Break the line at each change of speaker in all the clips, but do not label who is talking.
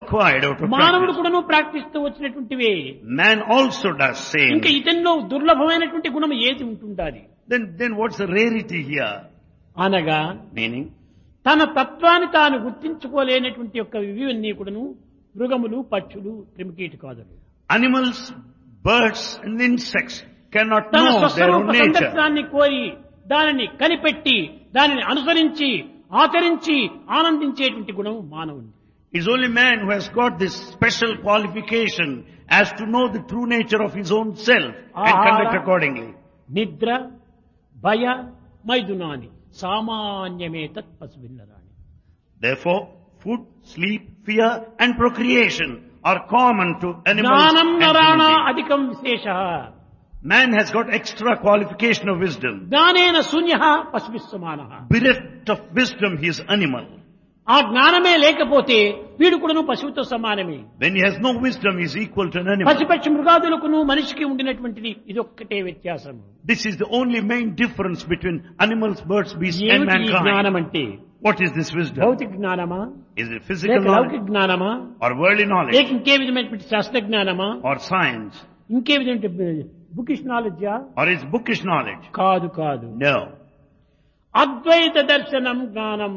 acquired out of
మానవుడు
practice.
కూడాను ప్రాక్టీస్తూ వచ్చినటువంటివే.
Man also does same.
ఇంకా ఇతనిలో దుర్లభమైనటువంటి గుణం ఏది ఉంటుండాలి?
Then what's the rarity here?
అనగా
Meaning,
తన తత్వాన్ని తాను గుర్తించుకోలేనటువంటి యొక్క ఇవన్నీ కూడాను మృగములు, పక్షులు, క్రిమికీటకాదులు.
animals, birds and insects cannot
తన
know their
స్వస్వరూప
own nature.
సందర్భాన్ని కోరి దానిని కనిపెట్టి దానిని అనుసరించి ఆచరించి ఆనందించేటువంటి గుణం మానవుని.
It's only man who has got this special qualification as to know the true nature of his own self and conduct accordingly.
నిద్ర, భయ, మైదునాని సామాన్యమే తత్ పశువిల్లరాణి.
Therefore, food, sleep, fear and procreation are common to animals
జ్ఞానం
and
నరాణ
human beings.
అధికం విశేష.
Man has got extra qualification of wisdom.
జ్ఞానేన శూన్య పశువిస్సమానః.
Bereft of wisdom, he is animal.
ఆ జ్ఞానమే లేకపోతే వీడు కూడాను పశువుతో సమానమే.
When he has no wisdom, he is equal to an animal.
పశుపక్షి మృగాదులకును మనిషికి ఉండినటువంటిది ఇదొక్కటే వ్యత్యాసం.
This is the only main difference between animals, birds, beasts and
ఏమిటి ఈ జ్ఞానం
mankind.
అంటే?
What is this wisdom?
భౌతిక జ్ఞానమా,
Is it physical
లేక లౌకిక
knowledge
జ్ఞానమా,
or worldly knowledge
లేక ఇంకే విధమైనటువంటి శాస్త్ర జ్ఞానమా,
or science
ఇంకే విధమైన bookish నాలెడ్జా?
or is bookish knowledge?
కాదు కాదు.
No.
అద్వైత దర్శనం జ్ఞానం.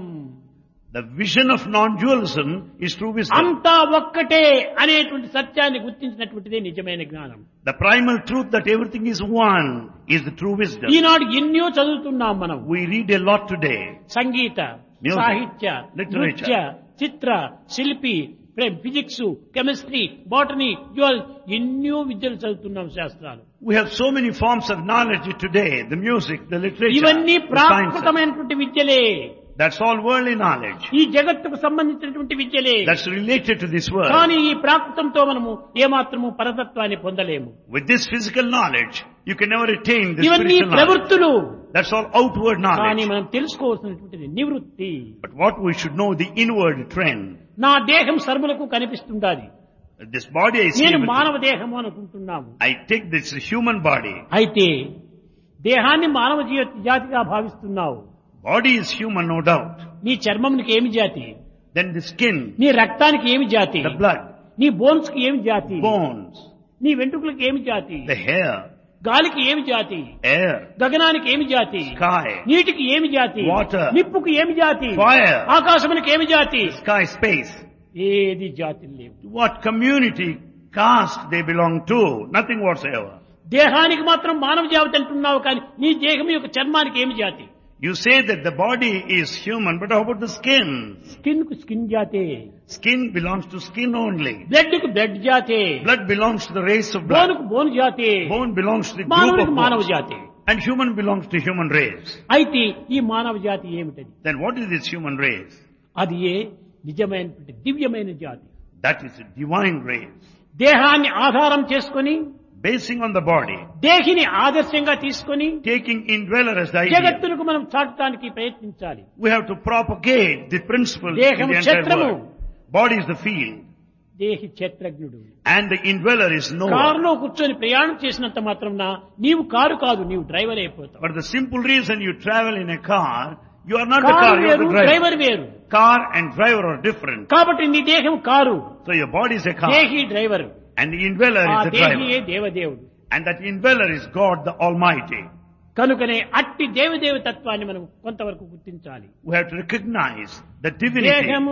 The vision of non-dualism is true wisdom.
అంతా ఒక్కటే అనేటువంటి సత్యాన్ని గుర్తించినటువంటిదే నిజమైన జ్ఞానం.
The primal truth that everything is one is the true wisdom.
ఈనాడు ఎన్నో చదువుతున్నాం మనం.
We read a lot today.
Sangeetha,
Music,
సాహిత్య,
literature.
నృత్య, చిత్ర, శిల్పి, ఫిజిక్స్, కెమిస్ట్రీ, బాటనీ, జువాలజీ ఎన్నో విద్యలు చదువుతున్నాం శాస్త్రాలు.
We have so many forms of knowledge today. The music, the literature,
ఇవన్నీ
the sciences.
ప్రాకృతమైనటువంటి విద్యలే.
That's all worldly knowledge.
ఈ జగత్తుకు సంబంధించినటువంటి విద్యలే.
That's related to this world.
కానీ ఈ ప్రాకృతంతో మనము ఏమాత్రము పరతత్వాన్ని పొందలేము.
With this physical knowledge, you can never attain the
ఇవన్నీ
spiritual knowledge.
ప్రవృత్తులు.
That's all outward
కానీ
knowledge.
మనం తెలుసుకోవాల్సినటువంటిది నివృత్తి.
But what we should know, the inward trend.
నా దేహం సర్వులకు కనిపిస్తుండాలి.
This body I see,
నేను
with-
మానవ దేహము అనుకుంటున్నాము.
I take this human body.
అయితే దేహాన్ని మానవ జాతిగా భావిస్తున్నావు.
Body is human, no doubt.
నీ చర్మంకి ఏమి జాతి?
Then the skin,
నీ రక్తానికి ఏమి జాతి?
the blood,
నీ బోన్స్ కి ఏమి జాతి?
bones,
నీ వెంట్రుకలకు ఏమి జాతి?
the hair,
గాలికి ఏమి జాతి?
air,
గగనానికి ఏమి జాతి?
sky,
నీటికి ఏమి జాతి?
Water.
నిప్పుకి ఏమి జాతి?
fire,
ఆకాశమునికి ఏమి జాతి?
sky, space.
ఏది జాతులు లేవు.
To what community, caste they belong to? Nothing whatsoever.
దేహానికి మాత్రం మానవ జాతి అంటున్నావు, కానీ నీ దేహం యొక్క చర్మానికి ఏమి జాతి?
You say that the body is human, but how about the skin?
Skin కు స్కిన్ జాతే,
Skin belongs to skin only.
Blood కు బ్లడ్ జాతే,
Blood belongs to the race of
bone
blood.
కు బోన్ జాతే,
Bone belongs to the group
మానవునికి
of
మానవ
bones.
జాతి.
And human belongs to human race.
అయితే ఈ మానవ జాతి ఏమిటది?
Then what is this human race?
అది ఏ నిజమైనటువంటి దివ్యమైన జాతి.
That is a divine race.
దేహాన్ని ఆధారం చేసుకొని,
Basing on the body,
దేహిని ఆదర్శంగా తీసుకొని
taking indweller as the idea.
జగత్తులకు మనం చాటడానికి ప్రయత్నించాలి.
We have to propagate the principle in
దేహం
the entire
క్షేత్రము.
world. Body is the field.
దేహి క్షేత్రజ్ఞుడు.
And the indweller is knower.
కారులో కూర్చొని ప్రయాణం చేసినంత మాత్రం నీవు కారు కాదు, నీవు డ్రైవర్ అయిపోతావు.
For the simple reason you travel in a car, you are not the car,
car
you are
వేరు,
the driver.
డ్రైవర్ వేరు.
Car and driver are different.
కాబట్టి నీ దేహం car,
So your body is a car.
దేహి driver.
And the indweller
ఆ
is the
దేహియే
driver.
దేవదేవుడు.
And that indweller is God the Almighty.
కనుకనే అట్టి దేవదేవ తత్వాన్ని మనం కొంతవరకు గుర్తించాలి.
We have to recognize the divinity.
దేహము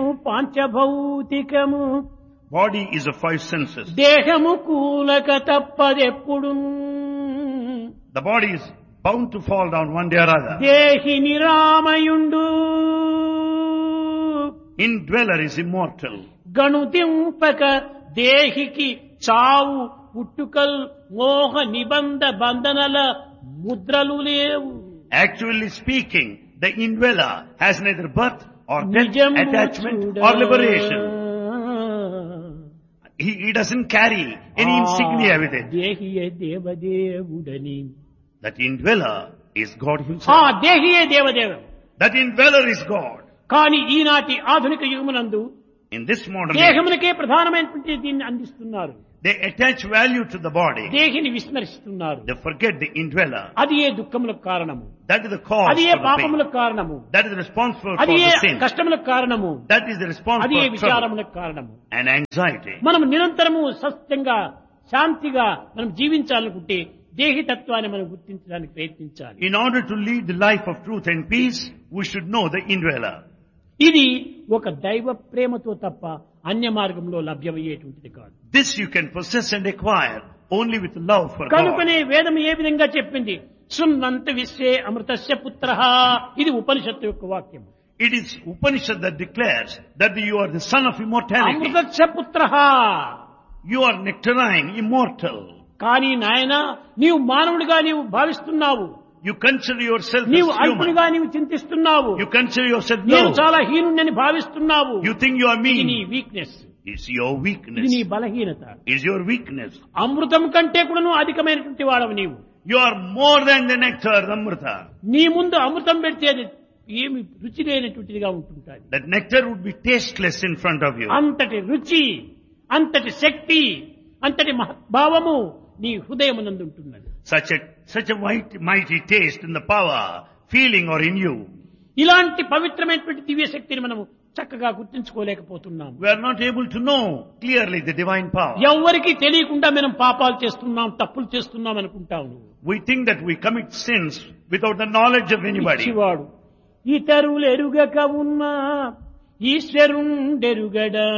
పాంచభౌతికము,
Body is the five senses.
దేహము కూలక తప్పదెప్పుడు,
The body is bound to fall down one day or other.
దేహి నిరామయుండు,
Indweller is immortal.
గణుతింపక దేహికి చావు పుట్టుకల్ మోహ నిబంధ బంధనల ముద్రలు లేవు.
Actually speaking, the indweller has neither birth or death,
నిజము
attachment
చూడ.
or liberation. He doesn't carry any insignia with it.
దేహియే దేవదేవుడని.
That indweller is God
ఆ
himself.
దేహియే దేవదేవుడు.
That indweller is God.
కానీ ఈనాటి ఆధునిక యుగమునందు
In this modern age,
దేహమునకే ప్రధానమైనటువంటి దీన్ని అందిస్తున్నారు.
they attach value to the body.
దేహిని విస్మరిస్తున్నారు.
They forget the indweller.
అది ఏ దుఃఖములకు కారణము.
That is the cause
అది ఏ
for the pain.
పాపములకు కారణము.
That is responsible for
అది ఏ
the sin.
కష్టములకు కారణము.
That is the
అది
responsible
ఏ
for trouble
విచారములకు కారణము.
and anxiety.
మనం నిరంతరము సత్యంగా శాంతిగా మనం జీవించాలనుకుంటే దేహితత్వాన్ని మనం గుర్తించడానికి ప్రయత్నించాలి.
In order to lead the life of truth and peace, we should know the indweller.
ఇది ఒక దైవ ప్రేమతో తప్ప అన్య మార్గంలో లభ్యమయ్యేటువంటిది కాదు.
This you can possess and acquire only with love for God.
కనుకనే వేదం ఏ విధంగా చెప్పింది, శృణ్వంత విశ్వే అమృతస్య పుత్రః. ఇది ఉపనిషత్తు యొక్క వాక్యం.
It is Upanishad that declares that you are the son of immortality.
అమృతస్య పుత్రః.
You are nectarine, immortal.
కానీ నాయన నీవు మానవుడిగా నీవు భావిస్తున్నావు.
You consider yourself
నీవు
as human.
అల్పుడిగా నీవు చింతిస్తున్నావు.
You consider yourself
నేను
low.
చాలా హీనుడని భావిస్తున్నావు.
You think you are
ఇది నీ
mean.
వీక్నెస్.
It's your
ఇది
weakness.
నీ బలహీనత.
It's your weakness.
అమృతం కంటే కూడాను అధికమైనటువంటి వాడవు నీవు.
You are more than the nectar, the Amrita.
నీ ముందు అమృతం పెడితే అది ఏమి రుచి లేనటువంటిదిగా ఉంటుంటుంది.
That nectar would be tasteless in front of you.
అంతటి రుచి, అంతటి శక్తి, అంతటి భావము నీ హృదయమునందు ఉంటున్నది.
Such a mighty taste in the power, feeling or in you.
ఇలాంటి పవిత్రమైనటువంటి దివ్య శక్తిని మనము చక్కగా గుర్తించుకోలేకపోతున్నాము.
We are not able to know clearly the divine power.
ఎవ్వరికీ తెలియకుండా మనం పాపాలు చేస్తున్నాం, తప్పులు చేస్తున్నాం అనుకుంటాము.
We think that we commit sins without the knowledge of anybody.
పిచ్చివాడు ఇతరులు ఎరుగక ఉన్నా ఈశ్వరుండెరుగడా.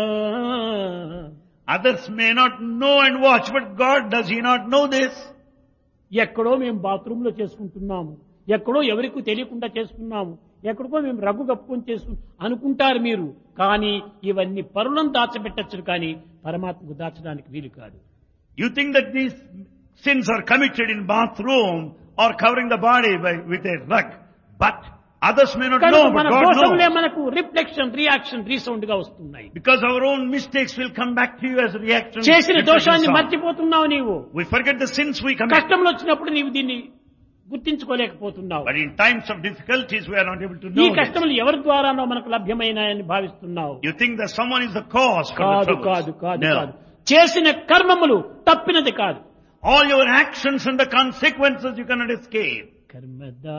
Others may not know and watch, but God, does He not know this?
ఎక్కడో మేము బాత్రూమ్ లో చేసుకుంటున్నాము, ఎక్కడో ఎవరికి తెలియకుండా చేసుకున్నాము, ఎక్కడికో మేము రగ్గు కప్పుకొని చేసుకు అనుకుంటారు మీరు. కానీ ఇవన్నీ పరులను దాచబెట్టచ్చు, కానీ పరమాత్మకు దాచడానికి వీలు కాదు.
You think that these sins are committed in bathroom or covering the body with a rug, but others may not know,
మన
but God
దోషంలే
knows.
మనకు రిఫ్లెక్షన్, రియాక్షన్, రీసౌండ్ గా వస్తున్నాయి.
Because our own mistakes will come back to you as a reaction.
చేసిన దోషాన్ని
reflection.
మర్చిపోతున్నావు నీవు.
We forget the sins we commit.
కష్టంలో వచ్చినప్పుడు నీవు దీన్ని గుర్తించుకోలేకపోతున్నావు.
But in times of difficulties, we are not able to
ఈ
know this.
కష్టములు ఎవరి ద్వారానో మనకు లభ్యమైనాయని భావిస్తున్నావు.
You think that someone is the cause for the
కాదు
troubles.
కాదు కాదు
No.
కాదు. చేసిన కర్మములు తప్పినది కాదు.
All your actions and the consequences you cannot escape.
కర్మదా